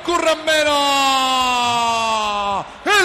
Currambero.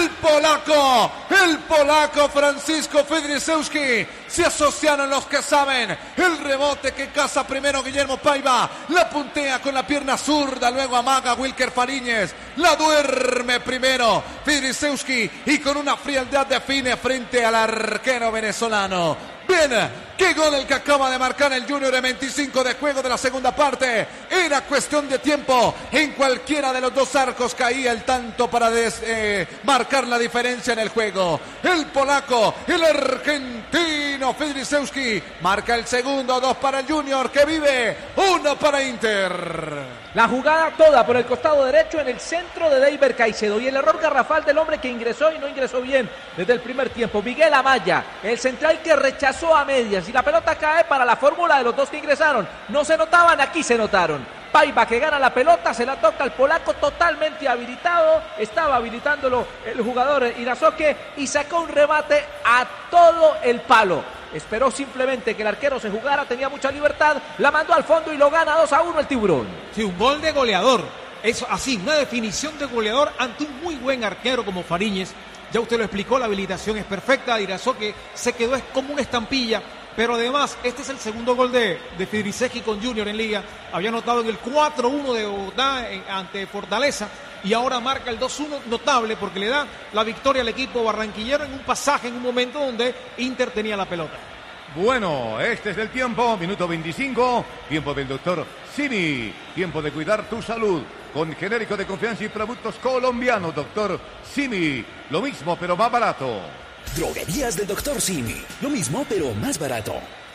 El polaco Francisco Fedrisewski. Se asociaron los que saben. El rebote que caza primero Guillermo Paiva. La puntea con la pierna zurda. Luego amaga Wilker Fariñez. La duerme primero Fedrisewski. Y con una frialdad define frente al arquero venezolano. Bien, qué gol el que acaba de marcar el Junior en 25 de juego de la segunda parte. Era cuestión de tiempo. En cualquiera de los dos arcos caía el tanto para marcar la diferencia en el juego. El polaco, el argentino Fedrisewski marca el segundo, 2 para el Junior que vive, 1 para Inter. La jugada toda por el costado derecho en el centro de Deiber Caicedo y el error garrafal del hombre que ingresó y no ingresó bien desde el primer tiempo. Miguel Amaya, el central que rechazó a medias y la pelota cae para la fórmula de los dos que ingresaron. No se notaban, aquí se notaron. Paiva que gana la pelota, se la toca al polaco totalmente habilitado, estaba habilitándolo el jugador Irazoque y sacó un remate a todo el palo. Esperó simplemente que el arquero se jugara, tenía mucha libertad, la mandó al fondo y lo gana 2-1 el Tiburón. Sí, un gol de goleador, eso así, una definición de goleador ante un muy buen arquero como Fariñez. Ya usted lo explicó, la habilitación es perfecta, Irazoque se quedó como una estampilla. Pero además, este es el segundo gol de Fedrisewski con Junior en Liga. Había anotado en el 4-1 de Bogotá ante Fortaleza. Y ahora marca el 2-1 notable porque le da la victoria al equipo barranquillero en un pasaje, en un momento donde Inter tenía la pelota. Bueno, este es el tiempo, minuto 25, tiempo del doctor Simi, tiempo de cuidar tu salud. Con genérico de confianza y productos colombianos, doctor Simi. Lo mismo, pero más barato. Droguerías del Dr. Simi. Lo mismo, pero más barato.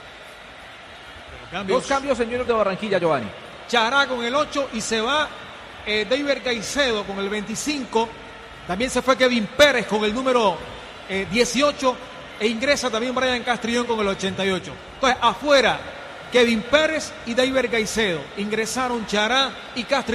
Dos cambios en Junior de Barranquilla, Giovanni. Chará con el 8 y se va Deiber Caicedo con el 25. También se fue Kevin Pérez con el número 18. E ingresa también Brian Castrillón con el 88. Entonces, afuera, Kevin Pérez y Deiber Caicedo. Ingresaron Chará y Castrillón.